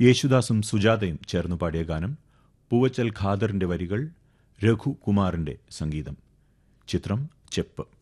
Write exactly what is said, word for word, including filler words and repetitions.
യേശുദാസും സുജാതയും ചേർന്നു പാടിയ ഗാനം. പൂവച്ചൽ ഖാദറിന്റെ വരികൾ, രഘുകുമാറിന്റെ സംഗീതം. ചിത്രം ചെപ്പ്.